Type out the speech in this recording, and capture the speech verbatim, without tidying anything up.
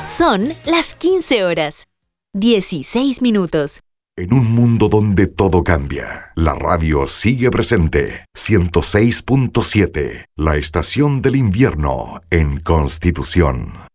Son las quince horas, dieciséis minutos. En un mundo donde todo cambia, la radio sigue presente. ciento seis punto siete, la estación del invierno en Constitución.